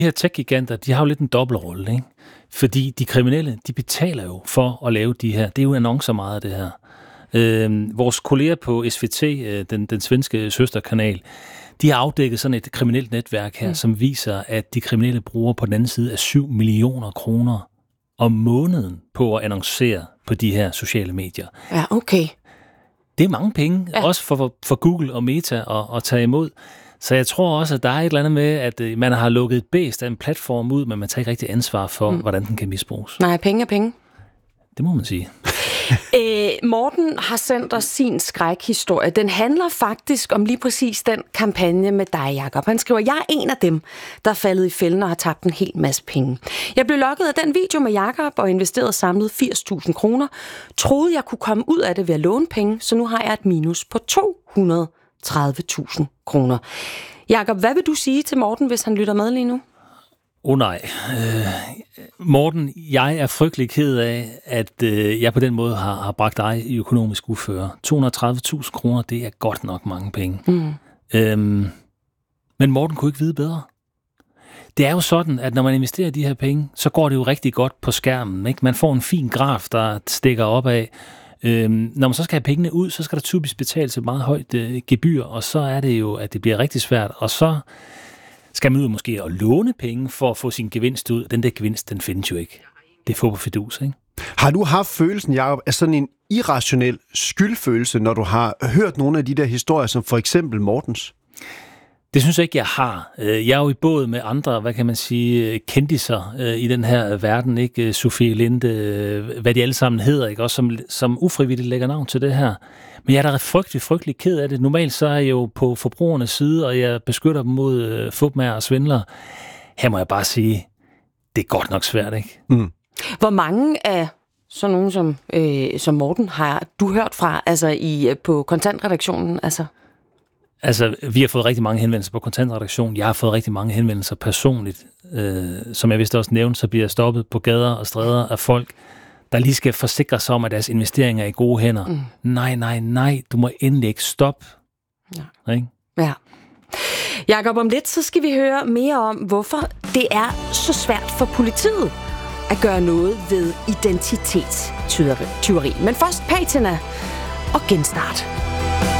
De her tech-giganter, de har jo lidt en dobbeltrolle, ikke? Fordi de kriminelle, de betaler jo for at lave de her. Det er jo annoncer meget af det her. Vores kolleger på SVT, den svenske søsterkanal, de har afdækket sådan et kriminelt netværk her, som viser, at de kriminelle bruger på den anden side af 7 millioner kroner om måneden på at annoncere på de her sociale medier. Ja, okay. Det er mange penge, også for Google og Meta at tage imod. Så jeg tror også, at der er et eller andet med, at man har lukket et bæst af en platform ud, men man tager ikke rigtig ansvar for, hvordan den kan misbruges. Nej, penge er penge. Det må man sige. Morten har sendt os sin skrækhistorie. Den handler faktisk om lige præcis den kampagne med dig, Jacob. Han skriver, jeg er en af dem, der er faldet i fælden og har tabt en hel masse penge. Jeg blev lokket af den video med Jacob og investerede samlet 80.000 kroner. Troede, jeg kunne komme ud af det ved at låne penge, så nu har jeg et minus på 230.000 kroner. Jacob, hvad vil du sige til Morten, hvis han lytter med lige nu? Nej. Morten, jeg er frygtelig ked af, at jeg på den måde har bragt dig i økonomisk uføre. 230.000 kroner, det er godt nok mange penge. Men Morten kunne ikke vide bedre. Det er jo sådan, at når man investerer de her penge, så går det jo rigtig godt på skærmen. Ikke? Man får en fin graf, der stikker op af. Når man så skal have pengene ud, så skal der typisk betales et meget højt gebyr, og så er det jo, at det bliver rigtig svært. Og så skal man ud måske at låne penge for at få sin gevinst ud. Den der gevinst, den findes jo ikke. Det er få på fidus, ikke? Har du haft følelsen, Jacob, af sådan en irrationel skyldfølelse, når du har hørt nogle af de der historier, som for eksempel Mortens? Det synes jeg ikke, jeg har. Jeg er jo i båd med andre, hvad kan man sige, kendiser i den her verden, ikke? Sofie Linde, hvad de alle sammen hedder, ikke? Også som ufrivilligt lægger navn til det her. Men jeg er da frygtelig ked af det. Normalt så er jeg jo på forbrugernes side, og jeg beskytter dem mod fupmager og svindlere. Her må jeg bare sige, det er godt nok svært, ikke? Hvor mange af sådan nogen som Morten har du hørt fra, altså på kontantredaktionen, altså? Altså, vi har fået rigtig mange henvendelser på kontantredaktion. Jeg har fået rigtig mange henvendelser personligt. Som jeg vist også nævnte, så bliver jeg stoppet på gader og stræder af folk, der lige skal forsikre sig om, at deres investeringer er i gode hænder. Nej, du må endelig ikke stoppe. Ja. Ikke? Ja. Jacob, om lidt, så skal vi høre mere om, hvorfor det er så svært for politiet at gøre noget ved identitetstyveri. Men først Patina og Genstart.